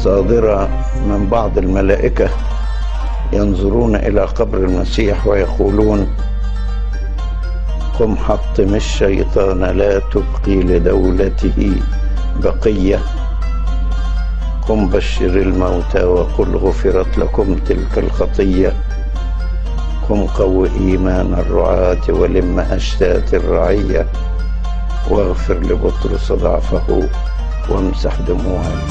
صادرة من بعض الملائكة ينظرون إلى قبر المسيح ويقولون: قم حطم الشيطان لا تبقي لدولته بقية، قم بشر الموتى وقل غفرت لكم تلك الخطية، قم قو إيمان الرعاة ولم أشتات الرعية، واغفر لبطرس ضعفه وامسح دموعه.